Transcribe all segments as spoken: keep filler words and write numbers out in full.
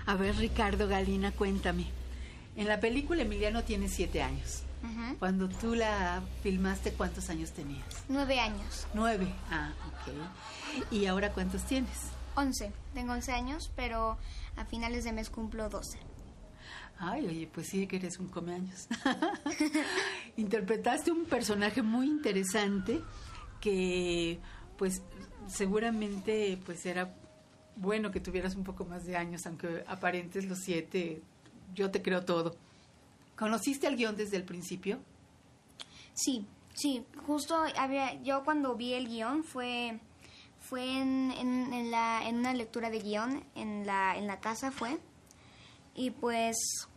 A ver, Ricardo Galina, cuéntame. En la película Emiliano tiene siete años. Uh-huh. Cuando tú la filmaste, ¿cuántos años tenías? Nueve años. Nueve, ah, ok. ¿Y ahora cuántos tienes? Once. Tengo once años, pero a finales de mes cumplo doce. Ay, oye, pues sí que eres un comeaños. Interpretaste un personaje muy interesante que, pues, seguramente, pues, era bueno que tuvieras un poco más de años, aunque aparentes los siete. Yo te creo todo. ¿Conociste el guión desde el principio? Sí, sí. Justo había, yo cuando vi el guión fue, fue en, en, en, la, en una lectura de guión en la, en la casa fue. Y pues,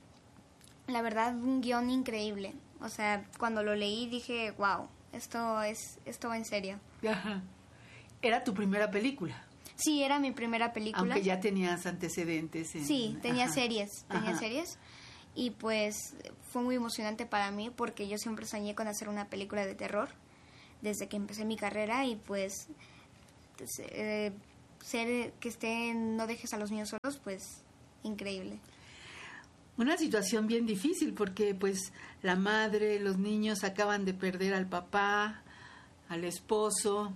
la verdad, un guión increíble. O sea, cuando lo leí dije, wow, esto es, esto va en serio. Ajá. ¿Era tu primera película? Sí, era mi primera película. Aunque ya tenías antecedentes. En... Sí, tenía Ajá. series, tenía Ajá. series. Y pues fue muy emocionante para mí porque yo siempre soñé con hacer una película de terror desde que empecé mi carrera y pues eh, ser que esté No dejes a los niños solos, pues increíble. Una situación bien difícil porque pues la madre, los niños acaban de perder al papá, al esposo.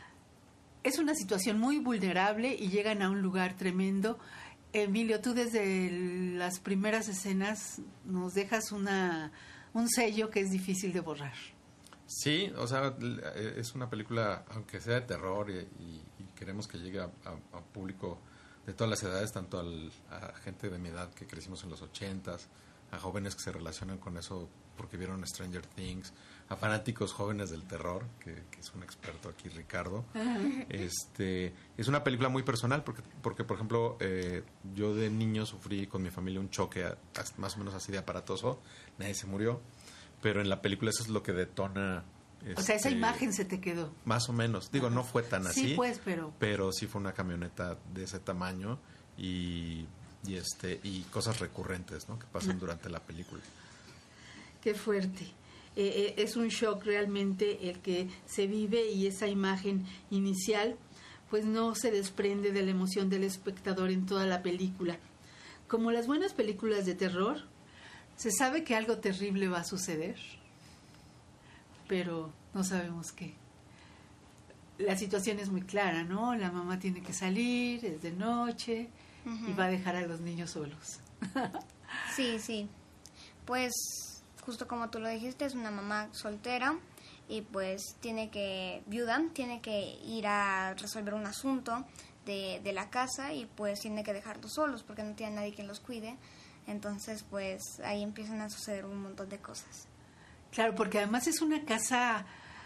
Es una situación muy vulnerable y llegan a un lugar tremendo. Emilio, tú desde las primeras escenas nos dejas una un sello que es difícil de borrar. Sí, o sea, es una película, aunque sea de terror y, y, y queremos que llegue a, a, a público de todas las edades, tanto al, a gente de mi edad que crecimos en los ochentas, a jóvenes que se relacionan con eso porque vieron Stranger Things, a fanáticos jóvenes del terror, que, que es un experto aquí, Ricardo. Uh-huh. Este, es una película muy personal porque, porque por ejemplo, eh, yo de niño sufrí con mi familia un choque a, a, más o menos así de aparatoso, nadie se murió, pero en la película eso es lo que detona. Este, o sea, esa imagen se te quedó. Más o menos. Digo, no fue tan así. Sí, pues, pero... Pero sí fue una camioneta de ese tamaño y, y, este, y cosas recurrentes, ¿no? Que pasan uh-huh. durante la película. Qué fuerte. Eh, eh, es un shock realmente el que se vive y esa imagen inicial pues no se desprende de la emoción del espectador en toda la película. Como las buenas películas de terror, se sabe que algo terrible va a suceder, pero no sabemos qué. La situación es muy clara, ¿no? La mamá tiene que salir, es de noche uh-huh. y va a dejar a los niños solos. Sí, sí. Pues justo como tú lo dijiste, es una mamá soltera y pues tiene que, viuda, tiene que ir a resolver un asunto de, de la casa y pues tiene que dejarlos solos porque no tiene nadie quien los cuide. Entonces pues ahí empiezan a suceder un montón de cosas. Claro, porque además es una casa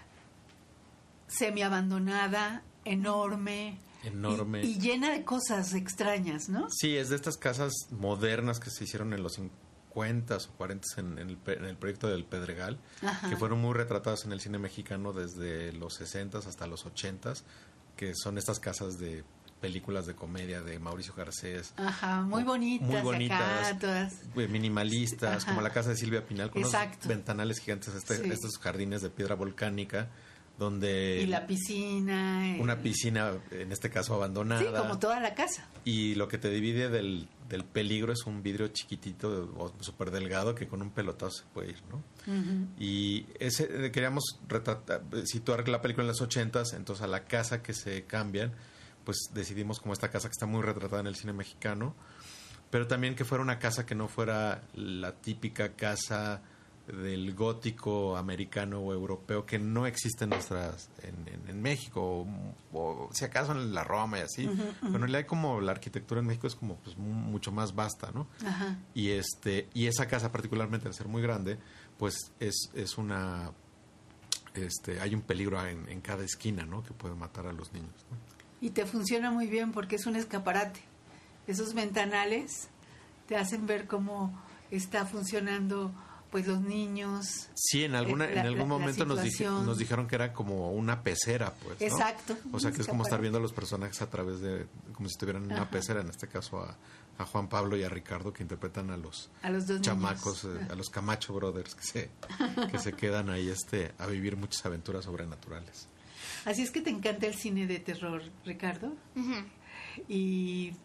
semiabandonada, enorme. Enorme. Y, y llena de cosas extrañas, ¿no? Sí, es de estas casas modernas que se hicieron en los cincuenta o cuarenta en, en, el, en el proyecto del Pedregal, Ajá. que fueron muy retratadas en el cine mexicano desde los sesenta hasta los ochenta, que son estas casas de películas de comedia de Mauricio Garcés. Ajá, muy bonitas. Muy bonitas, acá, todas. minimalistas, Ajá. como la casa de Silvia Pinal, con Exacto. unos ventanales gigantes, este, sí. estos jardines de piedra volcánica, donde... Y la piscina. Una el... piscina, en este caso, abandonada. Sí, como toda la casa. Y lo que te divide del, del peligro es un vidrio chiquitito o súper delgado que con un pelotazo se puede ir, ¿no? Uh-huh. Y ese queríamos retratar, situar la película en los ochentas, entonces a la casa que se cambian, pues decidimos como esta casa que está muy retratada en el cine mexicano, pero también que fuera una casa que no fuera la típica casa del gótico americano o europeo que no existe en nuestras en, en, en México o, o si acaso en la Roma y así. Uh-huh, uh-huh. Bueno, le hay como la arquitectura en México es como pues mucho más vasta, ¿no? Ajá. Y este y esa casa particularmente al ser muy grande, pues es es una este hay un peligro en, en cada esquina, ¿no? Que puede matar a los niños, ¿no? Y te funciona muy bien porque es un escaparate. Esos ventanales te hacen ver cómo está funcionando pues los niños. Sí, en alguna la, en algún la, momento la nos, dije, nos dijeron que era como una pecera, pues, ¿no? Exacto. O sea, que es como estar viendo a los personajes a través de, como si estuvieran en una Ajá. pecera, en este caso a, a Juan Pablo y a Ricardo, que interpretan a los, a los dos chamacos, eh, a los Camacho Brothers, que se, que se quedan ahí este a vivir muchas aventuras sobrenaturales. Así es que te encanta el cine de terror, Ricardo. Uh-huh. Y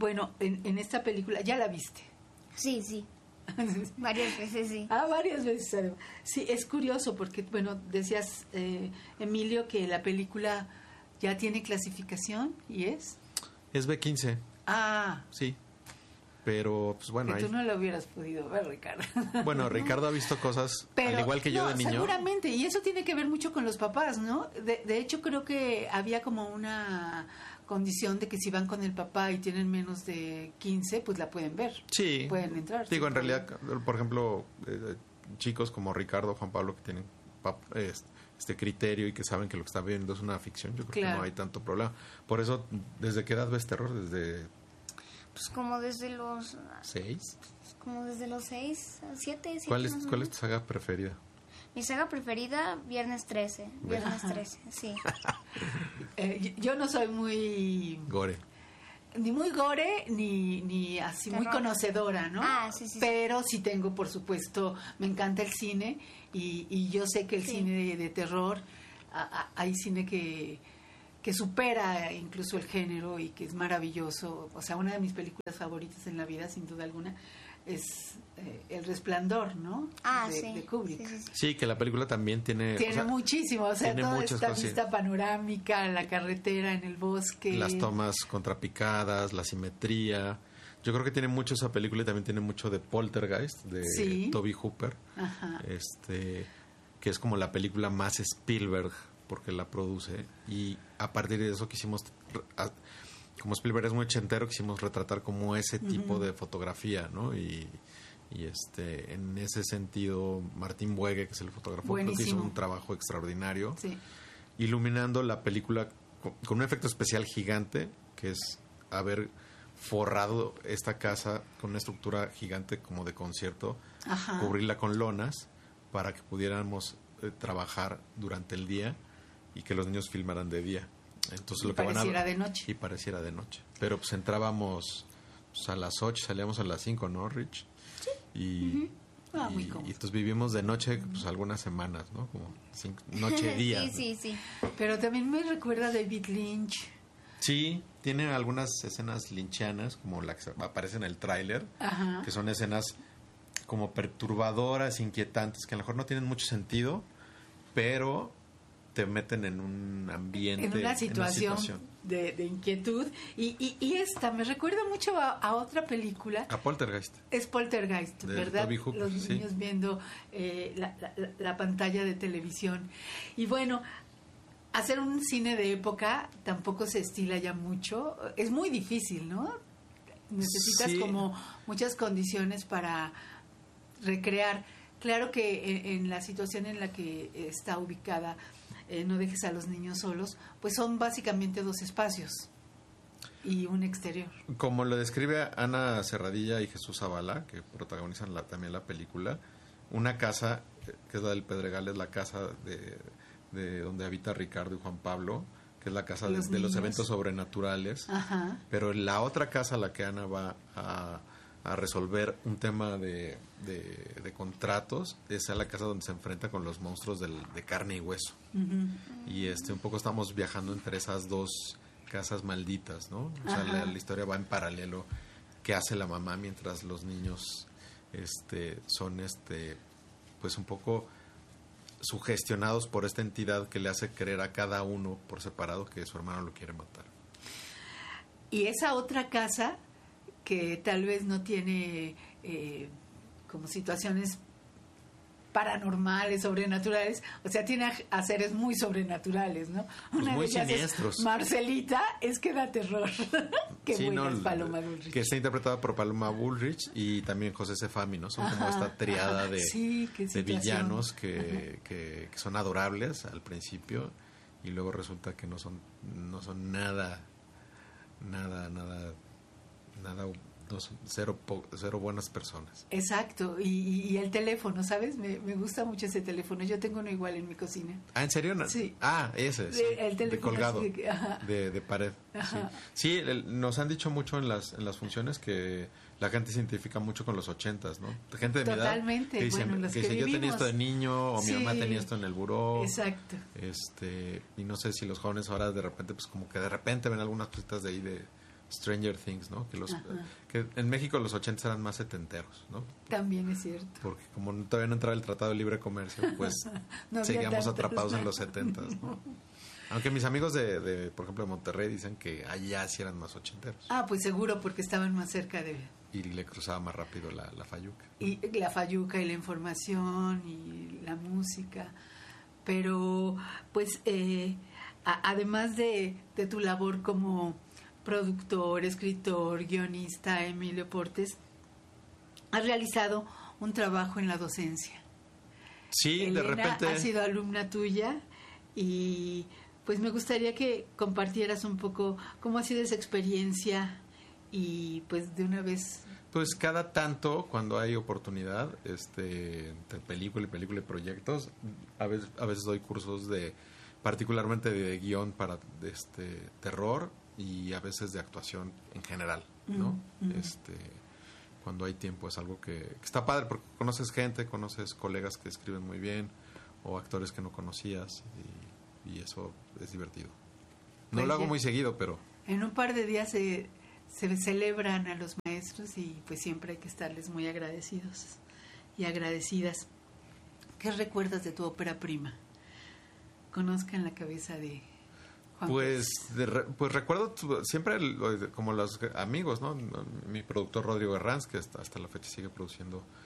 bueno, en, en esta película, ¿ya la viste? Sí, sí. Varias veces, sí. Ah, varias veces. además. Sí, es curioso porque, bueno, decías, eh, Emilio, que la película ya tiene clasificación y es... Es B quince. Ah. Sí. Pero, pues bueno... Que tú ahí... no lo hubieras podido ver, Ricardo. Bueno, Ricardo ha visto cosas, Pero, al igual que yo no, de niño. Seguramente, y eso tiene que ver mucho con los papás, ¿no? De, de hecho, creo que había como una condición de que si van con el papá y tienen menos de quince, pues la pueden ver. Sí. Pueden entrar. Digo, en problema. realidad, por ejemplo, eh, chicos como Ricardo, Juan Pablo, que tienen pap- este, este criterio y que saben que lo que está viendo es una ficción, yo creo Claro. que no hay tanto problema. Por eso, ¿desde qué edad ves terror? ¿Desde Pues como desde los... seis? Como desde los seis, siete, siete ¿Cuál es, más o ¿Cuál es menos. tu saga preferida? Mi saga preferida, Viernes trece. Viernes Ajá. trece, sí. Eh, yo no soy muy... Gore. Ni muy gore, ni, ni así muy Terror. conocedora, ¿no? Ah, sí, sí, sí. Pero sí tengo, por supuesto, me encanta el cine y, y yo sé que el Sí. cine de, de terror, a- a- hay cine que, que supera incluso el género y que es maravilloso. O sea, una de mis películas favoritas en la vida, sin duda alguna, es eh, El Resplandor, ¿no? Ah, de, sí. de Kubrick. Sí, sí, sí. Sí, que la película también tiene... Tiene o sea, muchísimo, o sea, tiene toda muchas esta cosas, sí. vista panorámica, la carretera en el bosque. las tomas contrapicadas, la simetría. Yo creo que tiene mucho esa película y también tiene mucho de Poltergeist, de Sí. Toby Hooper. Ajá. Este, que es como la película más Spielberg, porque la produce. Y a partir de eso quisimos, a- como Spielberg es muy ochentero, quisimos retratar como ese tipo Ujú. de fotografía, ¿no? Y, y este, en ese sentido, Martín Buegue, que es el fotógrafo, creo que hizo Buenísimo. un trabajo extraordinario Sí. iluminando la película con, con un efecto especial gigante, que es haber forrado esta casa con una estructura gigante como de concierto, Ajá. cubrirla con lonas para que pudiéramos eh, trabajar durante el día y que los niños filmaran de día. Entonces Y lo que van a pareciera de noche. y pareciera de noche. Pero pues entrábamos pues, a las ocho, salíamos a las cinco, ¿no, Rich? Y, Ah, y- muy cómodo. y entonces vivimos de noche pues algunas semanas, ¿no? Como cinco- noche día. Sí, sí, sí. Pero también me recuerda a David Lynch. Sí, tiene algunas escenas lynchianas, como la que se- aparece en el tráiler, Ajá. que son escenas como perturbadoras, inquietantes, que a lo mejor no tienen mucho sentido, pero te meten en un ambiente, En una situación, situación. De, de inquietud. Y, y, y esta me recuerda mucho a, a otra película. A Poltergeist. Es Poltergeist, De ¿verdad? Toby Hooper, Los sí. niños viendo eh, la, la- la pantalla de televisión. Y bueno, hacer un cine de época tampoco se estila ya mucho. Es muy difícil, ¿no? Necesitas Sí. como muchas condiciones para recrear. Claro que en, en la situación en la que está ubicada, eh, No dejes a los niños solos, pues son básicamente dos espacios y un exterior. Como lo describe Ana Serradilla y Jesús Zavala, que protagonizan la, también la película, una casa, eh, que es la del Pedregal, es la casa de, de donde habita Ricardo y Juan Pablo, que es la casa de Los de los niños. eventos sobrenaturales. Ajá. Pero la otra casa a la que Ana va a, a resolver un tema de, de, de contratos es a la casa donde se enfrenta con los monstruos del, de carne y hueso. Ujú. Y este un poco estamos viajando entre esas dos casas malditas, ¿no? O sea, la, Ajá. la historia va en paralelo. ¿Qué hace la mamá mientras los niños este son este pues un poco sugestionados por esta entidad que le hace creer a cada uno por separado que su hermano lo quiere matar? Y esa otra casa que tal vez no tiene eh, como situaciones paranormales, sobrenaturales, o sea, tiene a, a seres muy sobrenaturales, ¿no? Pues muy de ellas es siniestros. Marcelita, es que da terror. Qué Sí, buena no, es Paloma Bullrich. que está interpretada por Paloma Bullrich y también José Sefami, ¿no? Son como Ajá, esta triada ajá. de, Sí, qué de situación. villanos que, que, que son adorables al principio y luego resulta que no son no son nada nada nada nada no son cero po- cero buenas personas. Exacto, y, y- y el teléfono, ¿sabes? Me, me gusta mucho ese teléfono. Yo tengo uno igual en mi cocina. Ah, ¿en serio? No- Sí. Ah, ese, sí, De- el de teléfono colgado, así de que- ajá. de, de pared. Ajá. Sí, Sí, el- nos han dicho mucho en las en las funciones que la gente se identifica mucho con los ochentas, ¿no? Gente de mi edad Totalmente, que dice, bueno, los que que dice, yo tenía vivimos. esto de niño o mi Sí. mamá tenía esto en el buró. Exacto. Este, y no sé si los jóvenes ahora de repente, pues como que de repente ven algunas cositas de ahí de, Stranger Things, ¿no? Que los que en México los ochentas eran más setenteros, ¿no? También es cierto. Porque como todavía no entraba el Tratado de Libre Comercio, pues no seguíamos atrapados en los setentas, ¿no? Aunque mis amigos de, de, por ejemplo, de Monterrey dicen que allá sí eran más ochenteros. Ah, pues seguro, porque estaban más cerca de... Y le cruzaba más rápido la, la fayuca. Y la fayuca y la información y la música. Pero, pues, eh, a, además de, de tu labor como productor, escritor, guionista, Emilio Portes, has realizado un trabajo en la docencia. Sí, Elena de repente... ha sido alumna tuya y pues me gustaría que compartieras un poco cómo ha sido esa experiencia y pues de una vez... Pues cada tanto, cuando hay oportunidad, este, entre película y película y proyectos, a veces, a veces doy cursos de, particularmente de guión para este terror y a veces de actuación en general, ¿no? Mm, este, cuando hay tiempo es algo que, que está padre porque conoces gente, conoces colegas que escriben muy bien o actores que no conocías y, y eso es divertido. No pues lo hago muy seguido, pero... En un par de días se, se celebran a los maestros y pues siempre hay que estarles muy agradecidos y agradecidas. ¿Qué recuerdas de tu ópera prima? Conozcan la cabeza de... Pues, de, pues recuerdo tu, siempre el, como los amigos, ¿no? Mi productor Rodrigo Herranz, que hasta, hasta la fecha sigue produciendo